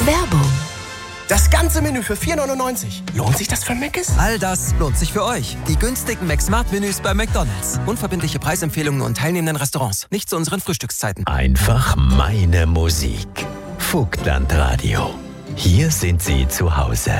Werbung. Das ganze Menü für 4,99. Lohnt sich das für Mc's? All das lohnt sich für euch. Die günstigen McSmart-Menüs bei McDonald's. Unverbindliche Preisempfehlungen und teilnehmenden Restaurants. Nicht zu unseren Frühstückszeiten. Einfach meine Musik. Vogtland Radio. Hier sind Sie zu Hause.